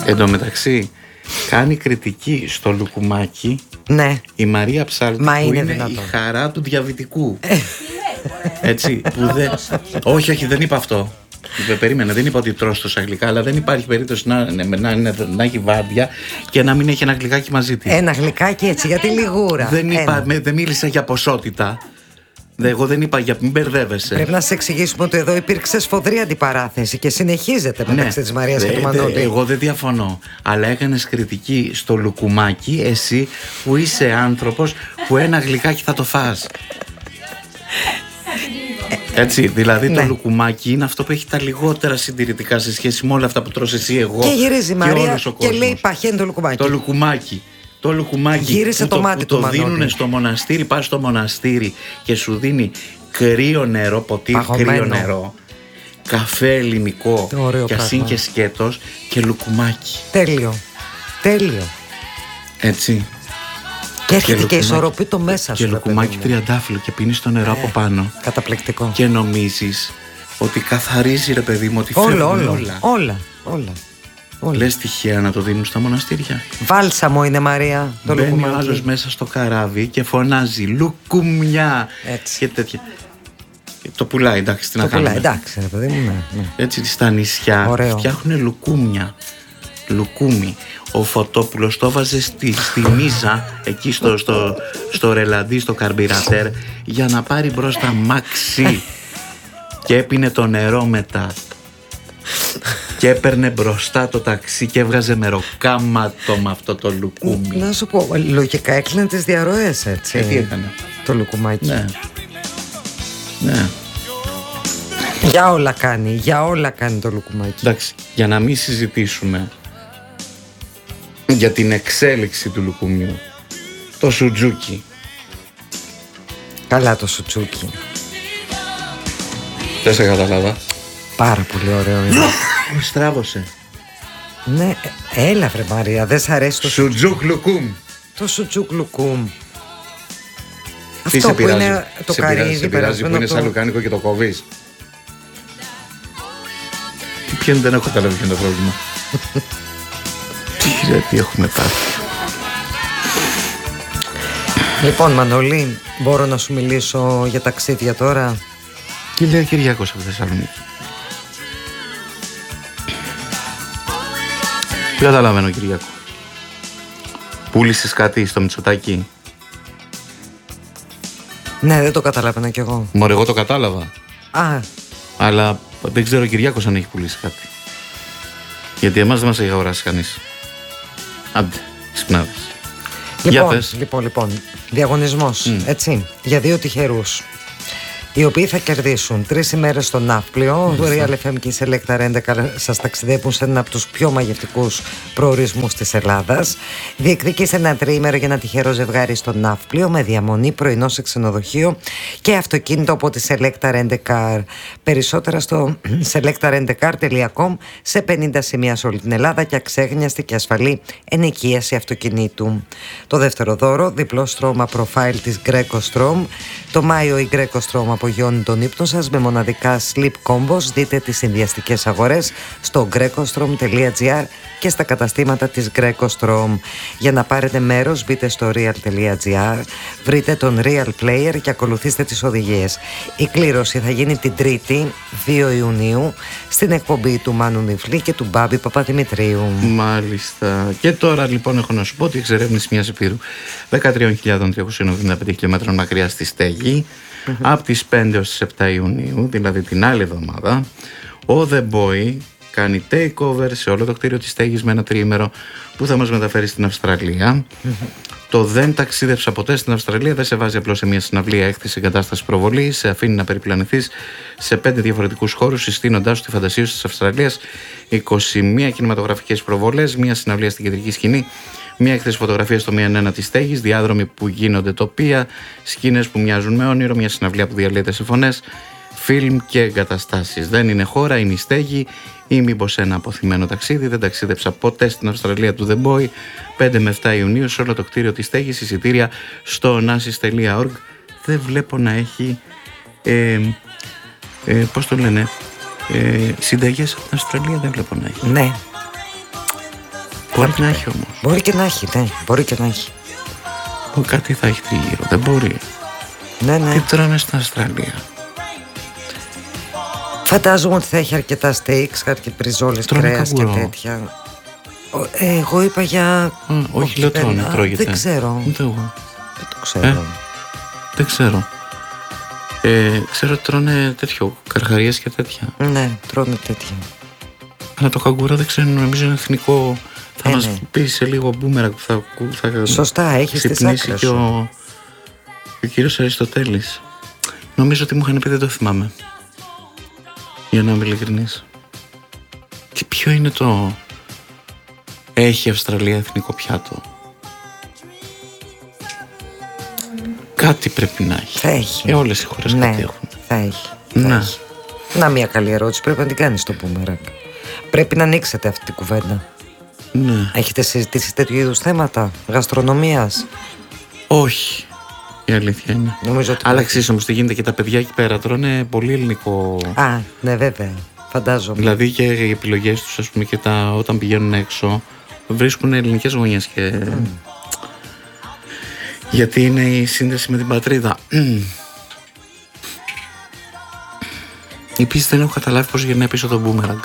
Εν τω μεταξύ, κάνει κριτική στο λουκουμάκι. Ναι. Η Μαρία Ψάλτη, Μα που είναι είναι δυνατόν. η χαρά του διαβητικού. Έτσι, που δεν... όχι, δεν είπα αυτό. Περίμενε, δεν είπα ότι τρως τόσα γλυκά, αλλά δεν υπάρχει περίπτωση να έχει βάρδια και να μην έχει ένα γλυκάκι μαζί της. Ένα γλυκάκι έτσι, γιατί λιγούρα. Δεν μίλησα για ποσότητα. Εγώ δεν είπα για μην μπερδεύεσαι. Πρέπει να σε εξηγήσουμε ότι εδώ υπήρξε σφοδρή αντιπαράθεση και συνεχίζεται μεταξύ της Μαρίας και του Μανώλη. Εγώ δεν διαφωνώ. Αλλά έκανες κριτική στο λουκουμάκι, εσύ που είσαι άνθρωπος που ένα γλυκάκι θα το φας. Έτσι, δηλαδή το λουκουμάκι είναι αυτό που έχει τα λιγότερα συντηρητικά σε σχέση με όλα αυτά που τρως εσύ, εγώ και γυρίζει η Μαρία και λέει παχαίνει το λουκουμάκι. Το λουκουμάκι γύρισε που το μάτι του το δίνουν στο μοναστήρι. Πας στο μοναστήρι και σου δίνει κρύο νερό, ποτήρι κρύο νερό, καφέ ελληνικό και ασύν και σκέτος και λουκουμάκι. Τέλειο. Έτσι. Και έρχεται και ισορροπεί το μέσα σου. Και λουκουμάκι τριαντάφυλλο και πίνεις το νερό από πάνω. Καταπληκτικό. Και νομίζεις ότι καθαρίζει, ρε παιδί μου, ότι φεύγουν όλα. Λες τυχαία να το δίνουν στα μοναστήρια. Βάλσαμο είναι, Μαρία, το μπαίνει λουκουμάκι. ο άλλος μέσα στο καράβι και φωνάζει λουκουμιά. Έτσι. Και τέτοια. Το πουλάει, εντάξει, τι να κάνουμε. Εντάξει, ρε παιδί μου, ναι. Έτσι στα νησιά φτιάχνουν λουκούμι. Ο Φωτόπουλος το βάζε στη μίζα εκεί στο ρελαντί, στο καρμπιρατέρ, για να πάρει μπροστά μαξί. Και έπινε το νερό μετά. Και έπαιρνε μπροστά το ταξί και έβγαζε μεροκάματο με αυτό το λουκούμι. Να σου πω, λογικά έκλεινε τις διαρροές, έτσι. Τι έκανε το λουκουμάκι. Ναι. Για όλα κάνει το λουκουμάκι. Εντάξει, για να μην συζητήσουμε για την εξέλιξη του λουκουμιού, το σουτζούκι. Καλά το σουτζούκι. Δεν σε κατάλαβα. Πάρα πολύ ωραίο είναι. Στράβωσε. Ναι, έλα βρε Μαρία, δεν σ' αρέσει το σουτζούκ λουκούμ. Το σουτζούκ λουκούμ. Τι αυτό σε που πειράζει, είναι το καρύδι που είναι σαν λουκάνικο και το κόβεις. Ποιον δεν έχω καταλάβει ποιο είναι το πρόβλημα. Τι έχουμε πάθει. Λοιπόν, Μανώλη, μπορώ να σου μιλήσω για ταξίδια τώρα? Τι λέει ο Κυριάκος από Θεσσαλονίκη? Τι καταλαβαίνω, Κυριάκο? Πούλησες κάτι στο Μητσοτάκη? Ναι, δεν το καταλάβαινα κι εγώ. Μωρέ, εγώ το κατάλαβα. Αλλά δεν ξέρω ο Κυριάκος αν έχει πουλήσει κάτι. Γιατί εμάς δεν μας έχει αγοράσει κανείς. Άντε, ξυπνάδες. Λοιπόν, διαγωνισμός, έτσι, για 2 τυχερούς, οι οποίοι θα κερδίσουν 3 ημέρες στο Ναύπλιο. Το Real FM και η Selecta Rent-A-Car σας ταξιδεύουν σε ένα από τους πιο μαγευτικούς προορισμούς της Ελλάδας. Διεκδικήστε ένα 3ημερο για ένα τυχερό ζευγάρι στο Ναύπλιο με διαμονή, πρωινό σε ξενοδοχείο και αυτοκίνητο από τη Selecta Rent-A-Car. Περισσότερα στο selectarentcar.com, σε 50 σημεία σε όλη την Ελλάδα και αξέγνιαστη και ασφαλή ενοικίαση αυτοκινήτου. Το δεύτερο δώρο, διπλό στρώμα profile της Greco Strom. Το Μάιο η Greco Strom απογειώνει τον ύπνο σας με μοναδικά sleep combos. Δείτε τις συνδυαστικές αγορές στο grecostrom.gr και στα καταστήματα της Greco Strom. Για να πάρετε μέρος, μπείτε στο real.gr, βρείτε τον Real Player και ακολουθήστε τις οδηγίες. Η κλήρωση θα γίνει την 3η 2 Ιουνίου στην εκπομπή του Μάνου Νιφλή και του Μπάμπη Παπαδημητρίου. Μάλιστα. Και τώρα λοιπόν έχω να σου πω ότι η εξερεύνηση μιας υπήρου 13.375 χιλιόμετρων μακριά στη Στέγη, από τις 5 έως τις 7 Ιουνίου, δηλαδή την άλλη εβδομάδα, ο The Boy κάνει takeover σε όλο το κτίριο της Στέγης με ένα 3ημερο που θα μας μεταφέρει στην Αυστραλία. Το δεν ταξίδεψα ποτέ στην Αυστραλία δεν σε βάζει απλώς σε μια συναυλία έκθεση εγκατάσταση προβολή, σε αφήνει να περιπλανηθείς σε 5 διαφορετικούς χώρους, συστήνοντάς σου τη φαντασίωση της Αυστραλίας. 21 κινηματογραφικές προβολές, μια συναυλία στην κεντρική σκηνή, μια έκθεση φωτογραφία στο 1-1 της Στέγης, διάδρομοι που γίνονται τοπία, σκηνές που μοιάζουν με όνειρο, μια συναυλία που διαλύεται σε φωνές, φιλμ και εγκαταστάσεις. Δεν είναι χώρα, είναι η Στέγη. Ή μήπως ένα αποθυμένο ταξίδι? Δεν ταξίδεψα ποτέ στην Αυστραλία του The Boy. 5 με 7 Ιουνίου σε όλο το κτίριο της Στέγης. Εισιτήρια στο nasis.org. Δεν βλέπω να έχει πώς το λένε, συνταγές από την Αυστραλία. Δεν βλέπω να έχει. Ναι. Μπορεί να έχει όμως. Μπορεί και να έχει, ναι. Μπορεί και να έχει. Κάτι θα έχει τριγύρω. Δεν μπορεί. Ναι, ναι. Τι τρώνε στην Αυστραλία. Φαντάζομαι ότι θα έχει αρκετά steaks, κάτι μπριζόλες, κρέας και τέτοια. Εγώ είπα για... όχι, λέω τρώνε, τρώγεται. Δεν ξέρω. Ούτε εγώ. Δεν το ξέρω. Δεν ξέρω. Ξέρω ότι τρώνε τέτοιο, καρχαρίες και τέτοια. Ναι, τρώνε τέτοια. Αλλά το καγκουρά δεν ξέρω, νομίζω είναι εθνικό. Θα μας πει σε λίγο μπούμερα που θα σωστά, έχεις τις άκρες και ο κύριος Αριστοτέλης. Νομίζω ότι μου είχαν πει, δεν το θυμάμαι. Για να είμαι ειλικρινής. Και ποιο είναι το... Έχει η Αυστραλία εθνικό πιάτο? Κάτι πρέπει να έχει. Θα έχει. Όλες οι χώρες κάτι έχουν. Θα έχει. Να, μια καλή ερώτηση. Πρέπει να την κάνεις στο μπούμεραγκ. Πρέπει να ανοίξετε αυτή την κουβέντα. Ναι. Έχετε συζητήσει τέτοιου είδους θέματα γαστρονομίας? Όχι. Η αλήθεια είναι. Αλλά ξέρεις όμως τι γίνεται, και τα παιδιά εκεί πέρα τρώνε πολύ ελληνικό. Ναι, βέβαια. Φαντάζομαι. Δηλαδή και οι επιλογές τους, ας πούμε, και όταν πηγαίνουν έξω βρίσκουν ελληνικές γωνιές και... γιατί είναι η σύνδεση με την πατρίδα. Επίσης δεν έχω καταλάβει πώς γυρνάει πίσω το μπούμεραγκ.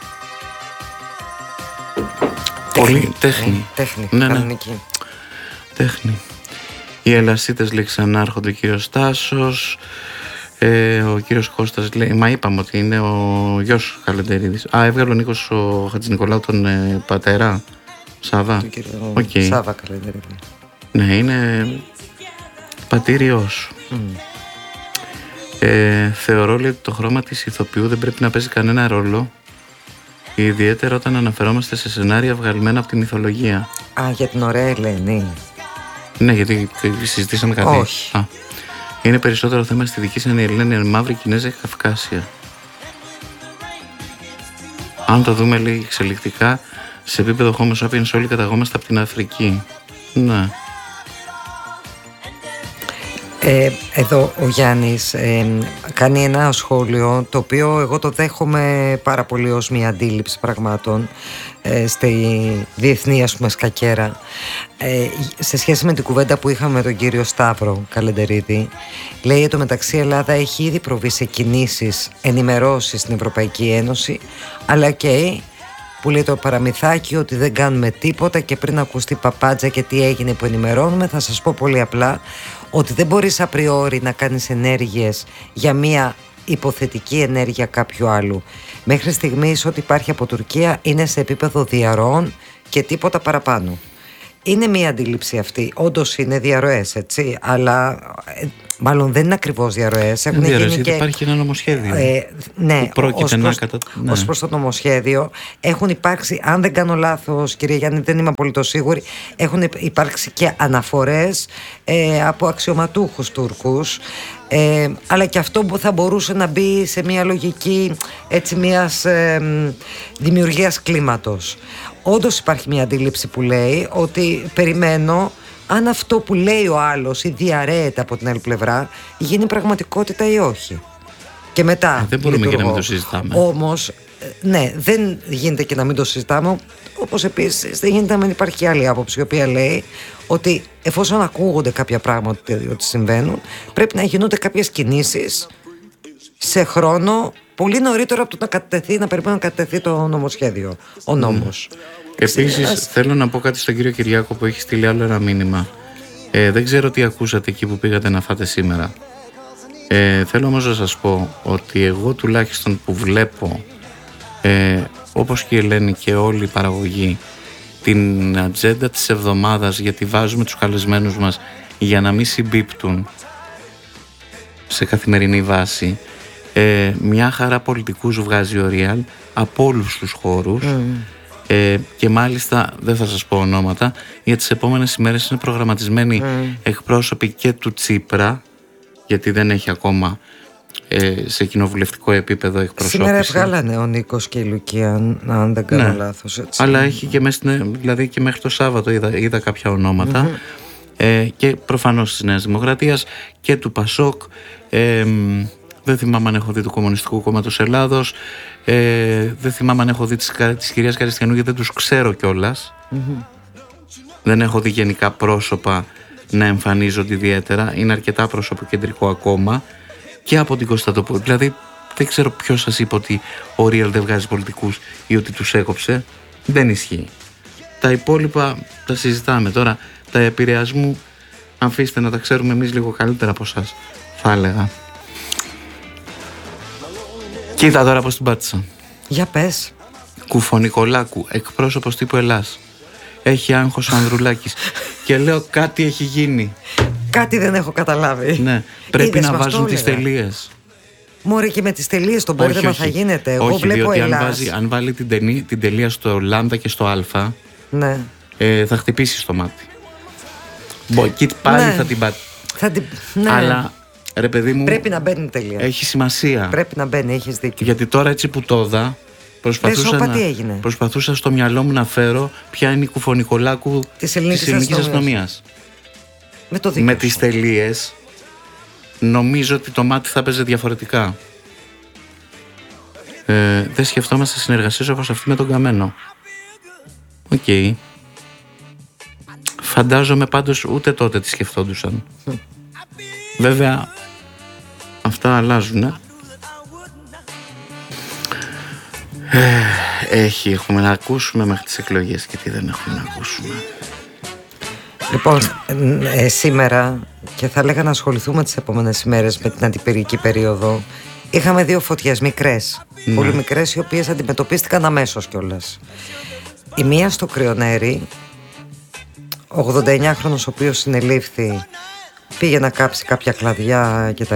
Πολύ τέχνη. Τέχνη, κανονική. Τέχνη. Οι Ελασίτες λέει ξανάρχονται, ο κύριος Τάσος. Ο κύριος Κώστας λέει, μα είπαμε ότι είναι ο γιος Καλεντερίδης. Έβγαλε ο Νίκος ο Χατζηνικολάου τον πατέρα Σάβα. Σάβα Καλεντερίδη. Ναι, είναι πατήριος. Θεωρώ ότι το χρώμα της ηθοποιού δεν πρέπει να παίζει κανένα ρόλο, ιδιαίτερα όταν αναφερόμαστε σε σενάρια βγαλμένα από τη μυθολογία. Για την ωραία Ελένη. Ναι, γιατί συζητήσαμε κάτι. Όχι. Είναι περισσότερο θέμα στη δική σας η Ελένη, είναι μαύρη, Κινέζα και Καυκάσια. Αν το δούμε λίγο εξελικτικά, σε επίπεδο Homo sapiens όλοι καταγόμαστε από την Αφρική. Ναι. Εδώ ο Γιάννης κάνει ένα σχόλιο, το οποίο εγώ το δέχομαι πάρα πολύ ως μια αντίληψη πραγμάτων στη διεθνή, ας πούμε, σκακέρα, σε σχέση με την κουβέντα που είχαμε με τον κύριο Σταύρο Καλεντερίδη. Λέει, το μεταξύ, Ελλάδα έχει ήδη προβεί σε κινήσεις ενημερώσεις στην Ευρωπαϊκή Ένωση, αλλά και που λέει το παραμυθάκι ότι δεν κάνουμε τίποτα, και πριν ακουστεί παπάντζα και τι έγινε που ενημερώνουμε, θα σας πω πολύ απλά ότι δεν μπορείς απριόρι να κάνεις ενέργειες για μια υποθετική ενέργεια κάποιου άλλου. Μέχρι στιγμής ό,τι υπάρχει από Τουρκία είναι σε επίπεδο διαρροών και τίποτα παραπάνω. Είναι μια αντίληψη αυτή. Όντως είναι διαρροές, έτσι, αλλά μάλλον δεν είναι ακριβώς διαρροές. Έχουν γίνει και... υπάρχει ένα νομοσχέδιο. Ναι, ναι, ως προς το νομοσχέδιο έχουν υπάρξει, αν δεν κάνω λάθος, κύριε Γιάννη, δεν είμαι απολύτως σίγουρη, έχουν υπάρξει και αναφορές από αξιωματούχους Τούρκους, αλλά και αυτό που θα μπορούσε να μπει σε μια λογική, έτσι, μιας δημιουργίας κλίματος. Όντως υπάρχει μια αντίληψη που λέει ότι περιμένω αν αυτό που λέει ο άλλος ή διαρρέεται από την άλλη πλευρά γίνει πραγματικότητα ή όχι. Και μετά δεν μπορούμε και να μην το συζητάμε. Όμως, ναι, δεν γίνεται και να μην το συζητάμε. Όπως επίσης δεν γίνεται να μην υπάρχει άλλη άποψη, η οποία λέει ότι εφόσον ακούγονται κάποια πράγματα ότι συμβαίνουν, πρέπει να γίνονται κάποιες κινήσεις σε χρόνο πολύ νωρίτερα από το να κατατεθεί, να περιμένουν να κατατεθεί το νομοσχέδιο, ο νόμος. Επίσης θέλω να πω κάτι στον κύριο Κυριάκο που έχει στείλει άλλο ένα μήνυμα. Δεν ξέρω τι ακούσατε εκεί που πήγατε να φάτε σήμερα. Θέλω όμως να σας πω ότι εγώ τουλάχιστον που βλέπω, όπως και η Ελένη και όλη η παραγωγή, την ατζέντα της εβδομάδας, γιατί βάζουμε τους καλεσμένους μας για να μην συμπίπτουν σε καθημερινή βάση, μια χαρά πολιτικούς βγάζει ο Real από όλους τους χώρους. Και μάλιστα δεν θα σας πω ονόματα, για τις επόμενες ημέρες είναι προγραμματισμένοι εκπρόσωποι και του Τσίπρα, γιατί δεν έχει ακόμα σε κοινοβουλευτικό επίπεδο εκπροσώπηση. Σήμερα βγάλανε ο Νίκος και η Λουκία, αν δεν κάνω λάθος, έτσι. Αλλά έχει και δηλαδή και μέχρι το Σάββατο είδα κάποια ονόματα, και προφανώς της Νέας Δημοκρατίας και του Πασόκ. Δεν θυμάμαι αν έχω δει του Κομμουνιστικού Κόμματος Ελλάδος, δεν θυμάμαι αν έχω δει της κυρίας Καριστιανού, γιατί δεν τους ξέρω κιόλας. Δεν έχω δει γενικά πρόσωπα να εμφανίζονται ιδιαίτερα. Είναι αρκετά προσωποκεντρικό ακόμα και από την Κωνσταντοπούλου. Δηλαδή δεν ξέρω ποιος σας είπε ότι ο Real δεν βγάζει πολιτικούς ή ότι τους έκοψε. Δεν ισχύει. Τα υπόλοιπα τα συζητάμε τώρα. Τα επηρεασμού αφήστε να τα ξέρουμε εμείς λίγο καλύτερα από εσάς, θα έλεγα. Κοίτα τώρα πως την πάτησα. Για πες. Κουφονικολάκου, εκπρόσωπος τύπου Ελλάς. Έχει άγχος ο Ανδρουλάκης. Και λέω κάτι έχει γίνει. Κάτι δεν έχω καταλάβει. Ναι, πρέπει Είδες, να βάζουν τις τελείες. Μωρέ, και με τις τελείες το μπέρδεμα θα γίνεται. Εγώ όχι, βλέπω διότι Ελλάς. αν βάλει την τελεία στο λάμδα και στο α, Ναι. Θα χτυπήσει στο μάτι. Και πάλι Ναι. θα την πατήσει. Ναι. Αλλά ρε παιδί μου, πρέπει να μπαίνει τελεία. έχει σημασία. Πρέπει να μπαίνει, έχεις δίκιο. Γιατί τώρα έτσι που το είδα, προσπαθούσα στο μυαλό μου να φέρω ποια είναι η Κουφονικολάκου της ελληνικής αστυνομίας. Με τις τελείες νομίζω ότι το μάτι θα παίζει διαφορετικά. Δεν σκεφτόμαστε συνεργασίες όπως αυτή με τον Καμένο. Οκ. Φαντάζομαι πάντως ούτε τότε τη σκεφτόντουσαν. Βέβαια αυτά αλλάζουν. Έχουμε να ακούσουμε μέχρι τις εκλογές και τι δεν έχουμε να ακούσουμε. Λοιπόν, σήμερα, και θα έλεγα να ασχοληθούμε τις επόμενες ημέρες με την αντιπυρική περίοδο, είχαμε 2 φωτιές μικρές, πολύ μικρές, οι οποίες αντιμετωπίστηκαν αμέσως κιόλας. Η μία στο Κρυονέρι, 89χρονος ο οποίος συνελήφθη, πήγε να κάψει κάποια κλαδιά κτλ.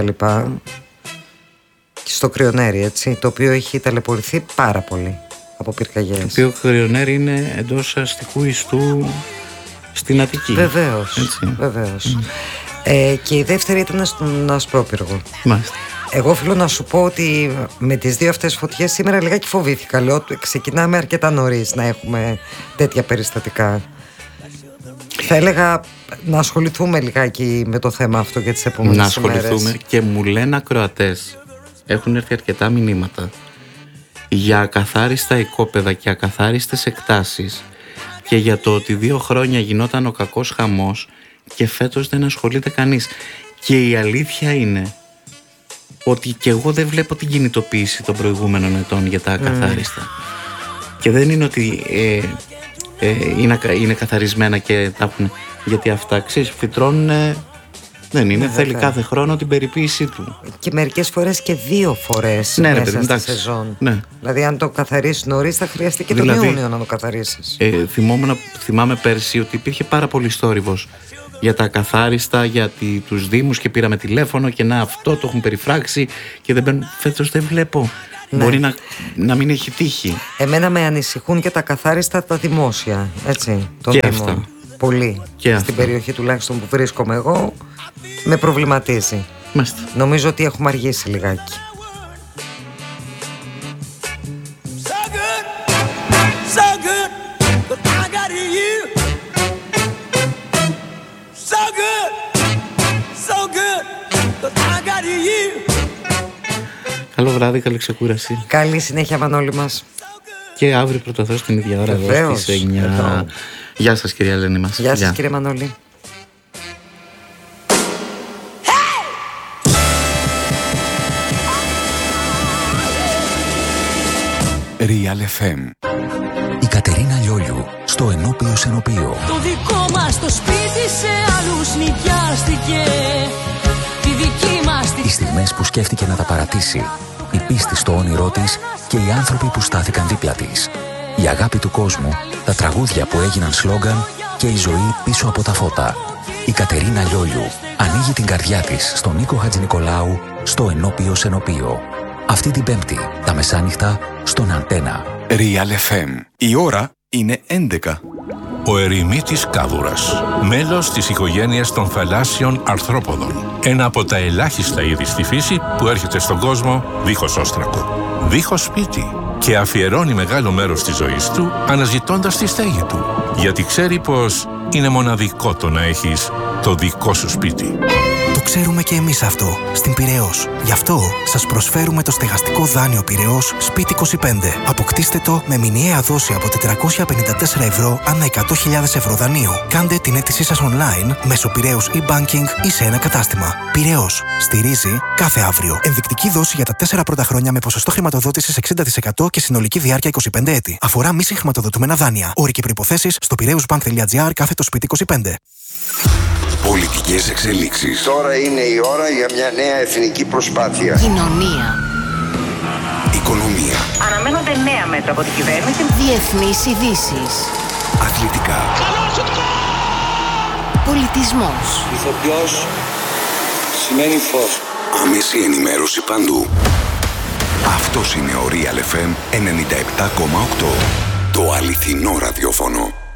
Στο Κρυονέρι, έτσι, το οποίο έχει ταλαιπωρηθεί πάρα πολύ από πυρκαγιές. Το οποίο Κρυονέρι είναι εντός αστικού ιστού στην Αττική. Βεβαίως. Και η δεύτερη ήταν στον Ασπρόπυργο. Μάλιστα. Εγώ οφείλω να σου πω ότι με τις 2 αυτές φωτιές σήμερα λιγάκι φοβήθηκα. Λέω ότι ξεκινάμε αρκετά νωρίς να έχουμε τέτοια περιστατικά. Θα έλεγα να ασχοληθούμε λιγάκι με το θέμα αυτό για τις επόμενες ημέρες. Να ασχοληθούμε και μου λένε ακροατές, έχουν έρθει αρκετά μηνύματα για ακαθάριστα οικόπεδα και ακαθάριστες εκτάσεις και για το ότι 2 χρόνια γινόταν ο κακός χαμός και φέτος δεν ασχολείται κανείς. Και η αλήθεια είναι ότι και εγώ δεν βλέπω την κινητοποίηση των προηγούμενων ετών για τα ακαθάριστα. Και δεν είναι ότι είναι καθαρισμένα και τα έχουν, γιατί αυτά φυτρώνουν. Δεν είναι, θέλει κάθε χρόνο την περιποίησή του. Και μερικές φορές και 2 φορές μέσα στη σεζόν. Ναι. Δηλαδή αν το καθαρίσεις νωρίς θα χρειαστεί και τον Ιούνιο να το καθαρίσεις. Θυμάμαι πέρσι ότι υπήρχε πάρα πολύ θόρυβος για τα ακαθάριστα, για τους δήμους και πήραμε τηλέφωνο και να αυτό το έχουν περιφράξει και δεν μπαίνουν. Φέτος δεν βλέπω. Ναι. Μπορεί να μην έχει τύχει. Εμένα με ανησυχούν και τα καθάριστα τα δημόσια, έτσι, των και δήμων. Αυτά. Πολύ. Και στην περιοχή τουλάχιστον που βρίσκομαι εγώ με προβληματίζει. Μάλιστα. Νομίζω ότι έχουμε αργήσει λιγάκι. Καλό βράδυ, καλή ξεκούραση. Καλή συνέχεια, Μανώλη μας. Και αύριο πρωτοθώ στην ίδια ώρα εδώ στις 9. Γεια σας, κυρία Ελένη μας. Γεια σας, κύριε Μανώλη. Real FM. Η Κατερίνα Λιόλιου στο Ενώπιο Σενωπείο. Το δικό μας το σπίτι σε άλλους νοικιάστηκε. Τη δική μας οι στιγμές που σκέφτηκε να τα παρατήσει, η πίστη στο όνειρό της και οι άνθρωποι που στάθηκαν δίπλα της. Η αγάπη του κόσμου, τα τραγούδια που έγιναν σλόγγαν και η ζωή πίσω από τα φώτα. Η Κατερίνα Λιόλιου ανοίγει την καρδιά της στον Νίκο Χατζηνικολάου στο Ενώπιο Σενωπείο. Αυτή την Πέμπτη, τα μεσάνυχτα, στον Αντένα. Real FM. Η ώρα είναι 11. Ο ερημίτης κάδουρας, μέλος της οικογένειας των θαλάσσιων αρθρόποδων. Ένα από τα ελάχιστα είδη στη φύση που έρχεται στον κόσμο δίχως όστρακο, δίχως σπίτι και αφιερώνει μεγάλο μέρος της ζωής του αναζητώντας τη στέγη του, γιατί ξέρει πως είναι μοναδικό το να έχεις το δικό σου σπίτι. Το ξέρουμε και εμείς αυτό στην Πειραιώς. Γι' αυτό σας προσφέρουμε το στεγαστικό δάνειο Πειραιώς Σπίτι 25. Αποκτήστε το με μηνιαία δόση από 454 ευρώ ανά 100.000 ευρώ δανείου. Κάντε την αίτησή σας online μέσω Πειραιώς e-banking ή σε ένα κατάστημα. Πειραιώς. Στηρίζει κάθε αύριο. Ενδεικτική δόση για τα 4 πρώτα χρόνια με ποσοστό χρηματοδότησης 60% και συνολική διάρκεια 25 έτη. Αφορά μη συγχρηματοδοτούμενα δάνεια. Όροι και προϋποθέσεις στο piraeusbank.gr/σπίτι25. Πολιτικές εξελίξεις. Τώρα είναι η ώρα για μια νέα εθνική προσπάθεια. Κοινωνία. Οικονομία. Αναμένονται νέα μέτρα από την κυβέρνηση. Διεθνείς ειδήσεις. Αθλητικά. Πολιτισμός. Ηθοποιός σημαίνει φως. Άμεση ενημέρωση παντού. Αυτός είναι ο Real FM 97,8. Το αληθινό ραδιόφωνο.